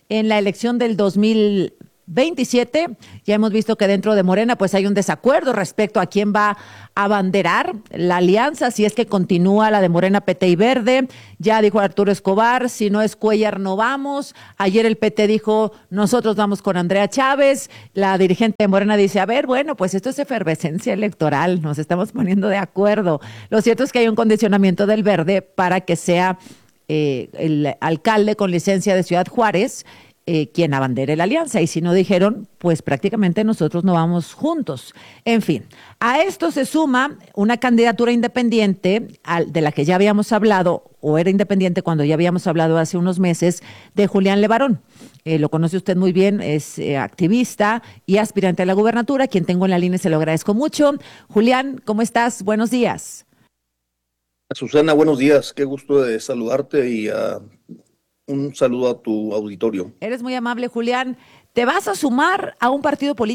en la elección del 2027. Ya hemos visto que dentro de Morena pues hay un desacuerdo respecto a quién va a abanderar la alianza, si es que continúa la de Morena, PT y Verde. Ya dijo Arturo Escobar, si no es Cuellar no vamos. Ayer el PT dijo, nosotros vamos con Andrea Chávez. La dirigente de Morena dice, a ver, bueno, pues esto es efervescencia electoral, nos estamos poniendo de acuerdo. Lo cierto es que hay un condicionamiento del Verde para que sea el alcalde con licencia de Ciudad Juárez quien abandere la alianza, y si no dijeron, pues prácticamente nosotros no vamos juntos. En fin, a esto se suma una candidatura independiente de la que ya habíamos hablado, o era independiente cuando ya habíamos hablado hace unos meses, de Julián Levarón. Lo conoce usted muy bien, es activista y aspirante a la gubernatura, quien tengo en la línea, se lo agradezco mucho. Julián, ¿cómo estás? Buenos días. Susana, buenos días. Qué gusto de saludarte y un saludo a tu auditorio. Eres muy amable, Julián. ¿Te vas a sumar a un partido político?